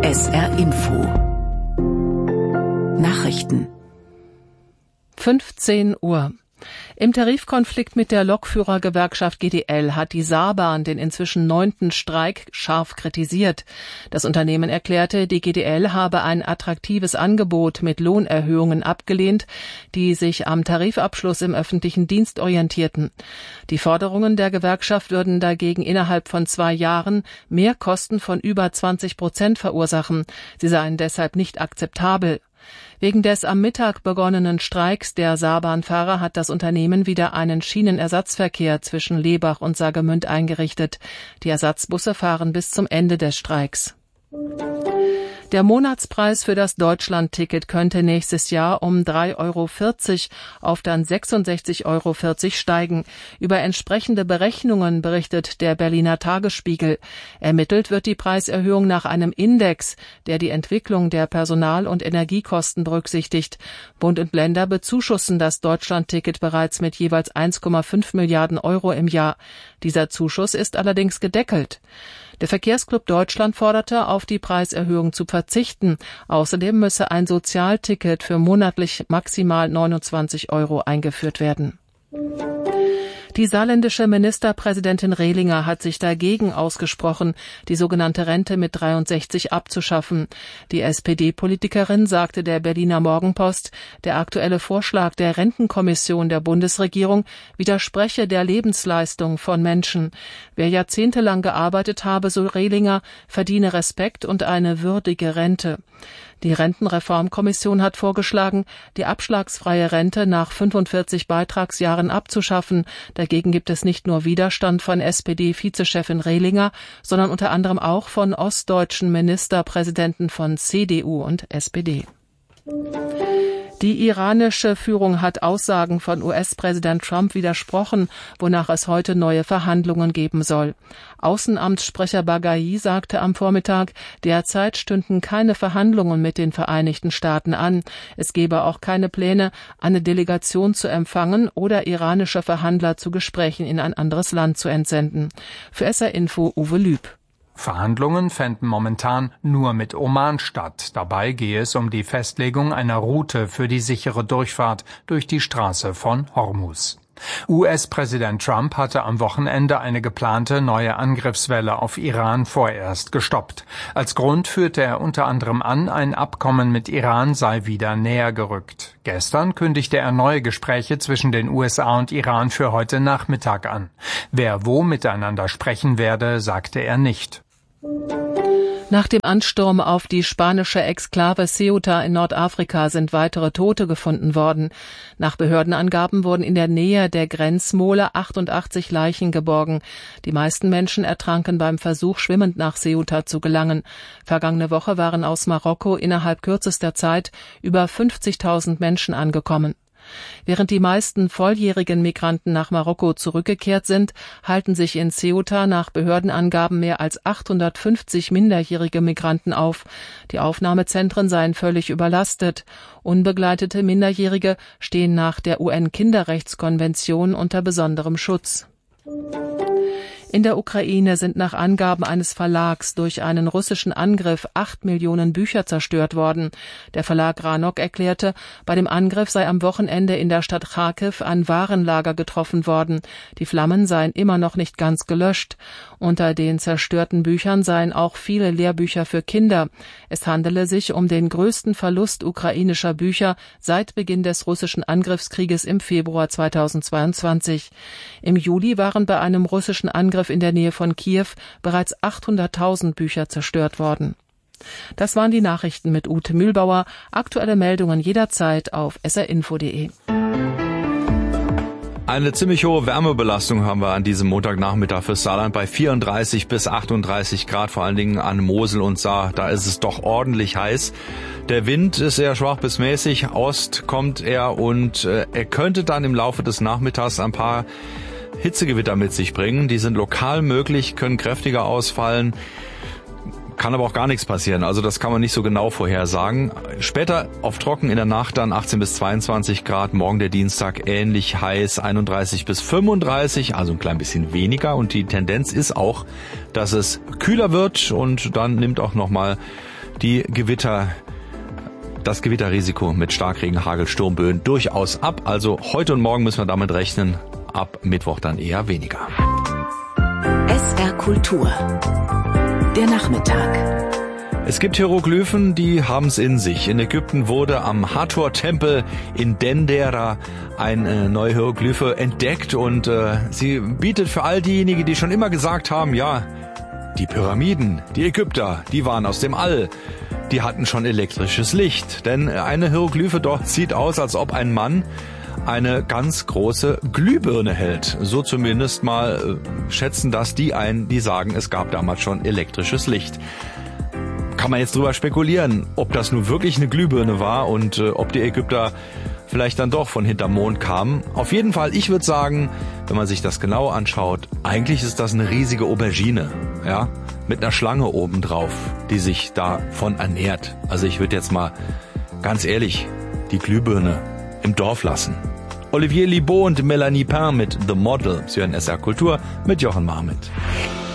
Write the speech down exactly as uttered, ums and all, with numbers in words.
S R Info Nachrichten fünfzehn Uhr. Im Tarifkonflikt mit der Lokführergewerkschaft G D L hat die Saarbahn den inzwischen neunten Streik scharf kritisiert. Das Unternehmen erklärte, die G D L habe ein attraktives Angebot mit Lohnerhöhungen abgelehnt, die sich am Tarifabschluss im öffentlichen Dienst orientierten. Die Forderungen der Gewerkschaft würden dagegen innerhalb von zwei Jahren Mehrkosten von über zwanzig Prozent verursachen. Sie seien deshalb nicht akzeptabel. Wegen des am Mittag begonnenen Streiks der Saarbahnfahrer hat das Unternehmen wieder einen Schienenersatzverkehr zwischen Lebach und Saargemünd eingerichtet. Die Ersatzbusse fahren bis zum Ende des Streiks. Der Monatspreis für das Deutschland-Ticket könnte nächstes Jahr um drei Euro vierzig auf dann sechsundsechzig Euro vierzig steigen. Über entsprechende Berechnungen berichtet der Berliner Tagesspiegel. Ermittelt wird die Preiserhöhung nach einem Index, der die Entwicklung der Personal- und Energiekosten berücksichtigt. Bund und Länder bezuschussen das Deutschland-Ticket bereits mit jeweils eins Komma fünf Milliarden Euro im Jahr. Dieser Zuschuss ist allerdings gedeckelt. Der Verkehrsclub Deutschland forderte, auf die Preiserhöhung zu verzichten. Außerdem müsse ein Sozialticket für monatlich maximal neunundzwanzig Euro eingeführt werden. Die saarländische Ministerpräsidentin Rehlinger hat sich dagegen ausgesprochen, die sogenannte Rente mit dreiundsechzig abzuschaffen. Die S P D-Politikerin sagte der Berliner Morgenpost, der aktuelle Vorschlag der Rentenkommission der Bundesregierung widerspreche der Lebensleistung von Menschen. Wer jahrzehntelang gearbeitet habe, so Rehlinger, verdiene Respekt und eine würdige Rente. Die Rentenreformkommission hat vorgeschlagen, die abschlagsfreie Rente nach fünfundvierzig Beitragsjahren abzuschaffen. Dagegen gibt es nicht nur Widerstand von S P D-Vizechefin Rehlinger, sondern unter anderem auch von ostdeutschen Ministerpräsidenten von C D U und S P D. Die iranische Führung hat Aussagen von U S-Präsident Trump widersprochen, wonach es heute neue Verhandlungen geben soll. Außenamtssprecher Baghai sagte am Vormittag, derzeit stünden keine Verhandlungen mit den Vereinigten Staaten an. Es gebe auch keine Pläne, eine Delegation zu empfangen oder iranische Verhandler zu Gesprächen in ein anderes Land zu entsenden. Für S R Info Uwe Lüb. Verhandlungen fänden momentan nur mit Oman statt. Dabei gehe es um die Festlegung einer Route für die sichere Durchfahrt durch die Straße von Hormuz. U S-Präsident Trump hatte am Wochenende eine geplante neue Angriffswelle auf Iran vorerst gestoppt. Als Grund führte er unter anderem an, ein Abkommen mit Iran sei wieder näher gerückt. Gestern kündigte er neue Gespräche zwischen den U S A und Iran für heute Nachmittag an. Wer wo miteinander sprechen werde, sagte er nicht. Nach dem Ansturm auf die spanische Exklave Ceuta in Nordafrika sind weitere Tote gefunden worden. Nach Behördenangaben wurden in der Nähe der Grenzmole achtundachtzig Leichen geborgen. Die meisten Menschen ertranken beim Versuch, schwimmend nach Ceuta zu gelangen. Vergangene Woche waren aus Marokko innerhalb kürzester Zeit über fünfzigtausend Menschen angekommen. Während die meisten volljährigen Migranten nach Marokko zurückgekehrt sind, halten sich in Ceuta nach Behördenangaben mehr als achthundertfünfzig minderjährige Migranten auf. Die Aufnahmezentren seien völlig überlastet. Unbegleitete Minderjährige stehen nach der U N-Kinderrechtskonvention unter besonderem Schutz. In der Ukraine sind nach Angaben eines Verlags durch einen russischen Angriff acht Millionen Bücher zerstört worden. Der Verlag Ranok erklärte, bei dem Angriff sei am Wochenende in der Stadt Charkiw ein Warenlager getroffen worden. Die Flammen seien immer noch nicht ganz gelöscht. Unter den zerstörten Büchern seien auch viele Lehrbücher für Kinder. Es handele sich um den größten Verlust ukrainischer Bücher seit Beginn des russischen Angriffskrieges im Februar zweitausendzweiundzwanzig. Im Juli waren bei einem russischen Angriff in der Nähe von Kiew bereits achthunderttausend Bücher zerstört worden. Das waren die Nachrichten mit Ute Mühlbauer. Aktuelle Meldungen jederzeit auf s r info punkt d e. Eine ziemlich hohe Wärmebelastung haben wir an diesem Montagnachmittag fürs Saarland bei vierunddreißig bis achtunddreißig Grad, vor allen Dingen an Mosel und Saar. Da ist es doch ordentlich heiß. Der Wind ist eher schwach bis mäßig, Ost kommt er und äh, er könnte dann im Laufe des Nachmittags ein paar Hitzegewitter mit sich bringen. Die sind lokal möglich, können kräftiger ausfallen. Kann aber auch gar nichts passieren, also das kann man nicht so genau vorhersagen. Später auf trocken in der Nacht dann achtzehn bis zweiundzwanzig Grad, morgen der Dienstag ähnlich heiß, einunddreißig bis fünfunddreißig, also ein klein bisschen weniger. Und die Tendenz ist auch, dass es kühler wird und dann nimmt auch nochmal die Gewitter, das Gewitterrisiko mit Starkregen, Hagel, Sturmböen durchaus ab. Also heute und morgen müssen wir damit rechnen, ab Mittwoch dann eher weniger. S R Kultur. Der Nachmittag. Es gibt Hieroglyphen, die haben's in sich. In Ägypten wurde am Hathor-Tempel in Dendera eine neue Hieroglyphe entdeckt und äh, sie bietet für all diejenigen, die schon immer gesagt haben, ja, die Pyramiden, die Ägypter, die waren aus dem All. Die hatten schon elektrisches Licht, denn eine Hieroglyphe dort sieht aus, als ob ein Mann eine ganz große Glühbirne hält. So zumindest mal äh, schätzen das die ein, die sagen, es gab damals schon elektrisches Licht. Kann man jetzt drüber spekulieren, ob das nun wirklich eine Glühbirne war und äh, ob die Ägypter vielleicht dann doch von hinterm Mond kamen. Auf jeden Fall, ich würde sagen, wenn man sich das genau anschaut, eigentlich ist das eine riesige Aubergine, ja, mit einer Schlange oben drauf, die sich davon ernährt. Also ich würde jetzt mal ganz ehrlich die Glühbirne im Dorf lassen. Olivier Libaud und Melanie Pain mit The Model. Sie hören S R Kultur mit Jochen Marmit.